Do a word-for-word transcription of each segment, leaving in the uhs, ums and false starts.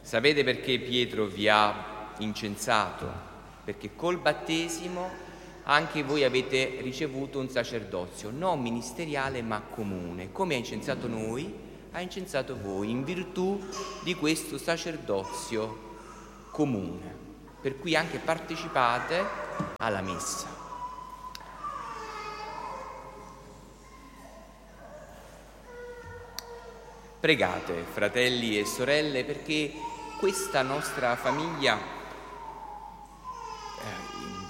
Sapete perché Pietro vi ha incensato? Perché col battesimo anche voi avete ricevuto un sacerdozio, non ministeriale ma comune. Come ha incensato noi, ha incensato voi in virtù di questo sacerdozio comune, per cui anche partecipate alla messa. Pregate, fratelli e sorelle, perché questa nostra famiglia, eh,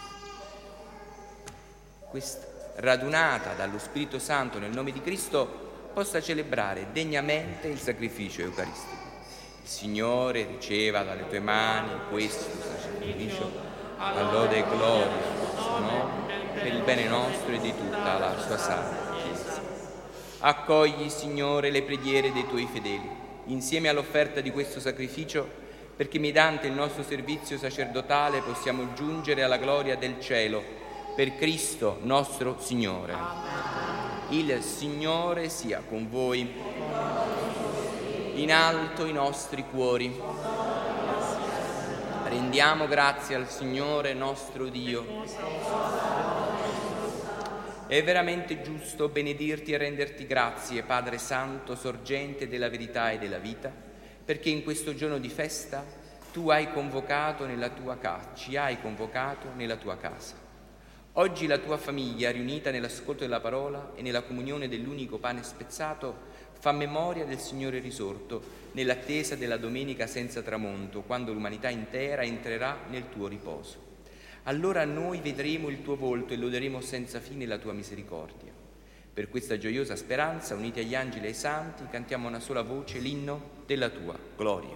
questa, radunata dallo Spirito Santo nel nome di Cristo, possa celebrare degnamente il sacrificio eucaristico. Il Signore riceva dalle tue mani questo sacrificio, a lode e gloria del suo nome, per il bene nostro e di tutta la sua santa Chiesa. Accogli, Signore, le preghiere dei tuoi fedeli, insieme all'offerta di questo sacrificio, perché mediante il nostro servizio sacerdotale possiamo giungere alla gloria del cielo, per Cristo nostro Signore. Il Signore sia con voi. In alto i nostri cuori. Rendiamo grazie al Signore nostro Dio. È veramente giusto benedirti e renderti grazie, Padre Santo, sorgente della verità e della vita, perché in questo giorno di festa tu hai convocato nella tua casa, ci hai convocato nella tua casa. Oggi la tua famiglia, riunita nell'ascolto della parola e nella comunione dell'unico pane spezzato, fa memoria del Signore risorto, nell'attesa della domenica senza tramonto, quando l'umanità intera entrerà nel tuo riposo. Allora noi vedremo il tuo volto e loderemo senza fine la tua misericordia. Per questa gioiosa speranza, uniti agli angeli e ai santi, cantiamo a una sola voce l'inno della tua gloria.